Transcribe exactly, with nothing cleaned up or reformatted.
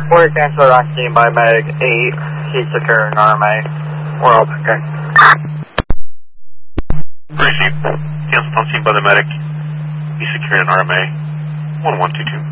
We're canceled on scene by Medic eight. He's securing R M A. We're all okay. Received. Canceled on scene by the Medic. He's securing R M A. one one two two.